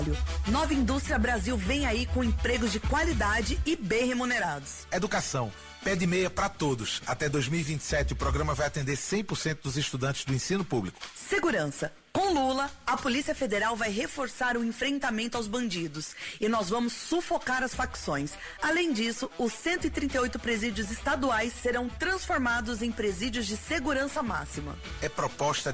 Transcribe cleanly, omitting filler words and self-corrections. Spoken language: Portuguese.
Nova Indústria Brasil vem aí com empregos de qualidade e bem remunerados. Educação. Pé de meia para todos. Até 2027, o programa vai atender 100% dos estudantes do ensino público. Segurança. Com Lula, a Polícia Federal vai reforçar o enfrentamento aos bandidos e nós vamos sufocar as facções. Além disso, os 138 presídios estaduais serão transformados em presídios de segurança máxima. É proposta